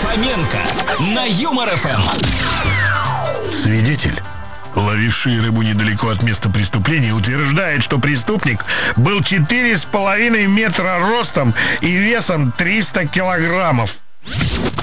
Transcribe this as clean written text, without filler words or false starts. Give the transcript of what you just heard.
Фоменко на Юмор ФМ. Свидетель, ловивший рыбу недалеко от места преступления, утверждает, что преступник был 4,5 метра ростом и весом 300 килограммов.